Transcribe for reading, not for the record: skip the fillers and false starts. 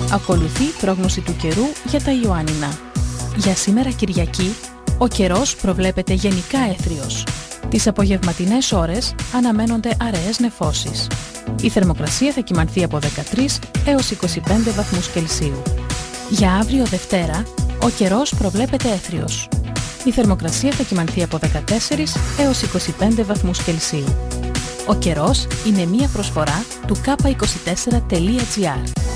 Ακολουθεί πρόγνωση του καιρού για τα Ιωάννινα. Για σήμερα Κυριακή, ο καιρός προβλέπεται γενικά έθριος. Τις απογευματινές ώρες αναμένονται αραιές νεφώσεις. Η θερμοκρασία θα κυμανθεί από 13 έως 25 βαθμούς Κελσίου. Για αύριο Δευτέρα, ο καιρός προβλέπεται έθριος. Η θερμοκρασία θα κυμανθεί από 14 έως 25 βαθμούς Κελσίου. Ο καιρός είναι μία προσφορά του k24.gr.